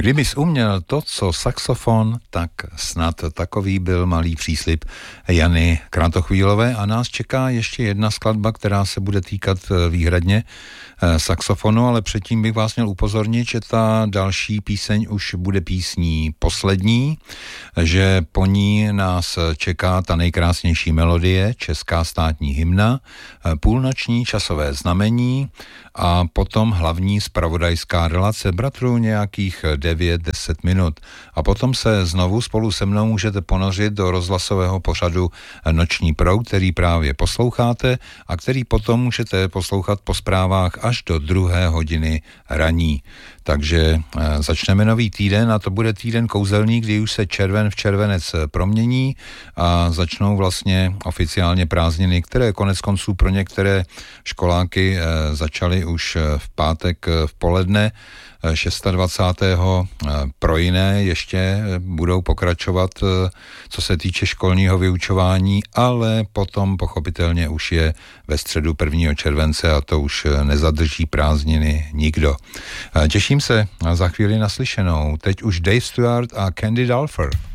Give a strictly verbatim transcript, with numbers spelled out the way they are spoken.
Kdybys uměl to, co saxofon, tak snad takový byl malý příslib Jany Kratochvílové a nás čeká ještě jedna skladba, která se bude týkat výhradně saxofonu, ale předtím bych vás měl upozornit, že ta další píseň už bude písní poslední, že po ní nás čeká ta nejkrásnější melodie, česká státní hymna, půlnoční časové znamení a potom hlavní zpravodajská relace bratrů nějakých devět deset minut. A potom se znovu spolu se mnou můžete ponořit do rozhlasového pořadu Noční proud, který právě posloucháte a který potom můžete poslouchat po zprávách až do druhé hodiny raní. Takže začneme nový týden a to bude týden kouzelný, kdy už se červen v červenec promění a začnou vlastně oficiálně prázdniny, které konec konců pro některé školáky začaly už v pátek v poledne. dvacátého šestého pro jiné ještě budou pokračovat, co se týče školního vyučování, ale potom pochopitelně už je ve středu prvního července a to už nezadrží prázdniny nikdo. Těším se za chvíli naslyšenou. Teď už Dave Stewart a Candy Dulfer.